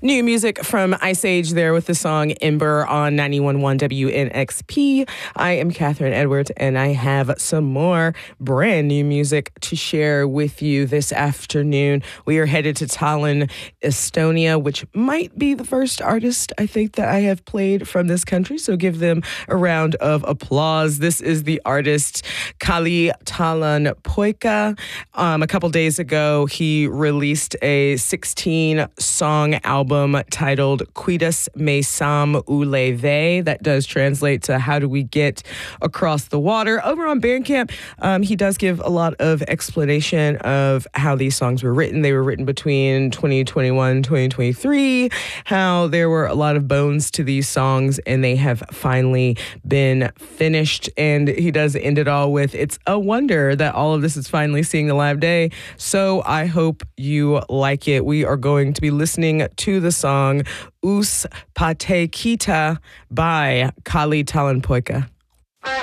New music from Ice Age there with the song Ember on 91.1 WNXP. I am Catherine Edwards, and I have some more brand new music to share with you this afternoon. We are headed to Tallinn, Estonia, which might be the first artist I think that I have played from this country, so give them a round of applause. This is the artist Kali Talonpoika. A couple days ago, he released a 16-song album titled Kuidas me saame üle vee. That does translate to How Do We Get Across the Water. Over on Bandcamp, he does give a lot of explanation of how these songs were written. They were written between 2021 and 2023, how there were a lot of bones to these songs, and they have finally been finished. And he does end it all with, it's a wonder that all of this is finally seeing the live day. So I hope you like it. We are going to be listening to the song Us Pate Kita by Kali Talonpoika.